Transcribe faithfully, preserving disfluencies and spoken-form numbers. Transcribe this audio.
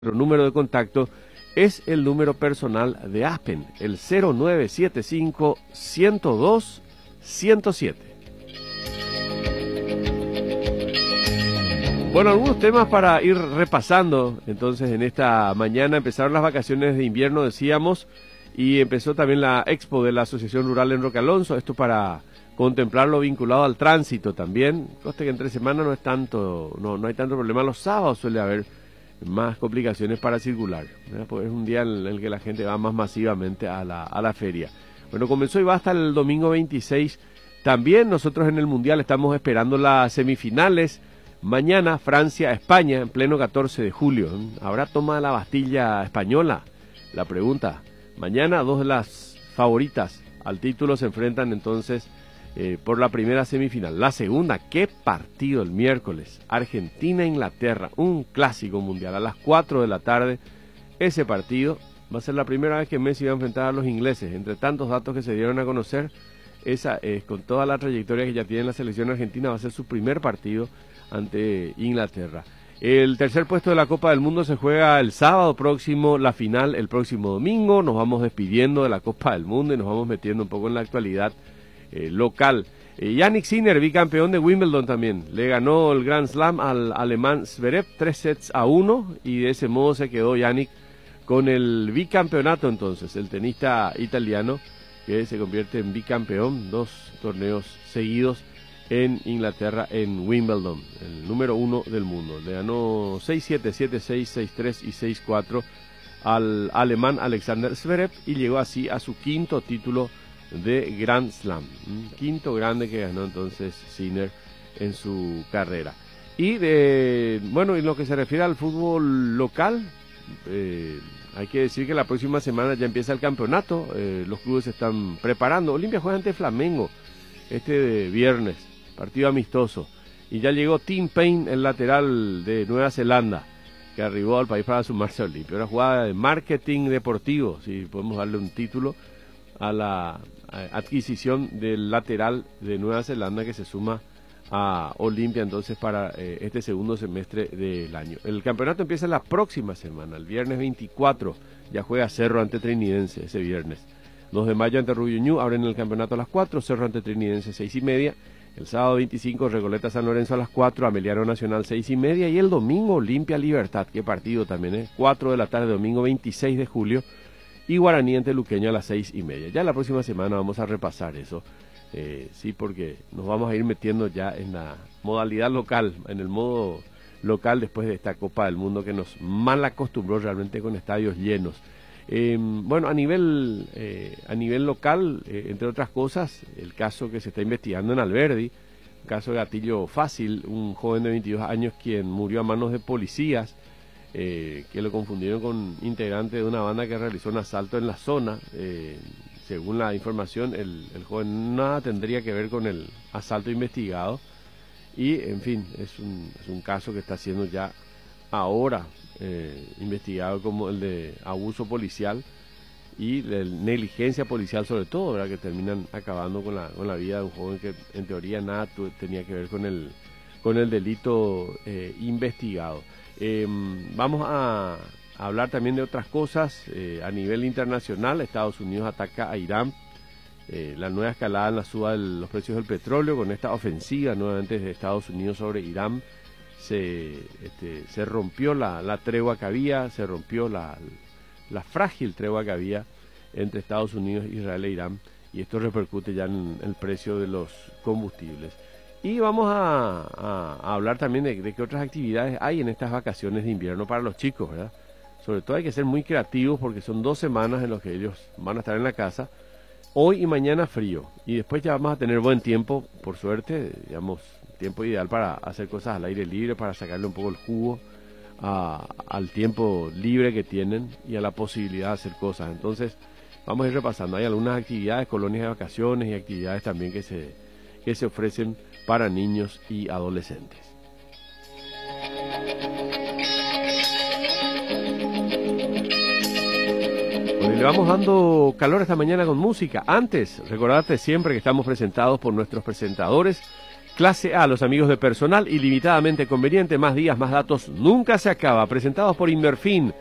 Nuestro número de contacto es el número personal de Aspen, el cero nueve siete cinco, ciento dos, ciento siete. Bueno, algunos temas para ir repasando. Entonces, en esta mañana empezaron las vacaciones de invierno, decíamos, y empezó también la expo de la Asociación Rural en Roque Alonso. Esto para contemplarlo vinculado al tránsito también. Coste que entre semana no es tanto, no, no hay tanto problema. Los sábados suele haber más complicaciones para circular, ¿verdad? Porque es un día en el que la gente va más masivamente a la, a la feria. Bueno, comenzó y va hasta el domingo veintiséis. También nosotros en el Mundial estamos esperando las semifinales. Mañana Francia-España en pleno catorce de julio. ¿Habrá toma de la Bastilla española? La pregunta. Mañana dos de las favoritas al título se enfrentan entonces eh, por la primera semifinal. La segunda, qué partido el miércoles. Argentina-Inglaterra, un clásico mundial a las cuatro de la tarde. Ese partido va a ser la primera vez que Messi va a enfrentar a los ingleses. Entre tantos datos que se dieron a conocer, esa eh, con toda la trayectoria que ya tiene la selección argentina, va a ser su primer partido ante Inglaterra. El tercer puesto de la Copa del Mundo se juega el sábado próximo, la final el próximo domingo. Nos vamos despidiendo de la Copa del Mundo y nos vamos metiendo un poco en la actualidad eh, local. Eh, Jannik Sinner, bicampeón de Wimbledon también, le ganó el Grand Slam al alemán Zverev tres sets a uno y de ese modo se quedó Jannik con el bicampeonato entonces, el tenista italiano que se convierte en bicampeón, dos torneos seguidos en Inglaterra, en Wimbledon, el número uno del mundo. Le ganó seis siete, siete seis, seis tres y seis cuatro al alemán Alexander Zverev y llegó así a su quinto título de Grand Slam. Quinto grande que ganó entonces Sinner en su carrera. Y de, bueno, en lo que se refiere al fútbol local, eh, hay que decir que la próxima semana ya empieza el campeonato. Eh, los clubes se están preparando. Olimpia juega ante Flamengo este de viernes, partido amistoso, y ya llegó Tim Payne, el lateral de Nueva Zelanda, que arribó al país para sumarse a Olimpia. Una jugada de marketing deportivo, si podemos darle un título a la adquisición del lateral de Nueva Zelanda que se suma a Olimpia entonces para eh, este segundo semestre del año. El campeonato empieza la próxima semana, el viernes veinticuatro, ya juega Cerro ante Trinidense ese viernes. dos de mayo ante Rubio Ñu, abren el campeonato a las cuatro, Cerro ante Trinidense seis y media. El sábado veinticinco, Recoleta San Lorenzo a las cuatro, Ameliano Nacional seis y media. Y el domingo, Olimpia Libertad, qué partido también, ¿eh? cuatro de la tarde, domingo veintiséis de julio. Y Guaraní ante Luqueño a las seis y media. Ya la próxima semana vamos a repasar eso. Eh, sí, porque nos vamos a ir metiendo ya en la modalidad local, en el modo local después de esta Copa del Mundo que nos mal acostumbró realmente con estadios llenos. Eh, bueno, a nivel eh, a nivel local, eh, entre otras cosas, el caso que se está investigando en Alberdi, un caso de gatillo fácil, un joven de veintidós años quien murió a manos de policías eh, que lo confundieron con integrante de una banda que realizó un asalto en la zona. Eh, según la información, el, el joven nada tendría que ver con el asalto investigado y, en fin, es un, es un caso que está siendo ya ahora Eh, investigado como el de abuso policial y de negligencia policial sobre todo, ¿verdad? Que terminan acabando con la, con la vida de un joven que en teoría nada tu, tenía que ver con el, con el delito eh, investigado. Eh, vamos a, a hablar también de otras cosas eh, a nivel internacional. Estados Unidos ataca a Irán, eh, la nueva escalada en la suba de los precios del petróleo con esta ofensiva nuevamente de Estados Unidos sobre Irán. Se, este, se rompió la, la tregua que había, se rompió la, la frágil tregua que había entre Estados Unidos, Israel e Irán, y esto repercute ya en el precio de los combustibles. Y vamos a, a, a hablar también de, de qué otras actividades hay en estas vacaciones de invierno para los chicos, ¿verdad? Sobre todo hay que ser muy creativos porque son dos semanas en las que ellos van a estar en la casa, hoy y mañana frío, y después ya vamos a tener buen tiempo, por suerte, digamos, tiempo ideal para hacer cosas al aire libre, para sacarle un poco el jugo a, al tiempo libre que tienen y a la posibilidad de hacer cosas. Entonces vamos a ir repasando, hay algunas actividades, colonias de vacaciones y actividades también que se, que se ofrecen para niños y adolescentes. Bueno, y le vamos dando calor esta mañana con música. Antes, recordarte siempre que estamos presentados por nuestros presentadores Clase A, los amigos de personal, ilimitadamente conveniente, más días, más datos, nunca se acaba. Presentados por Inmerfin.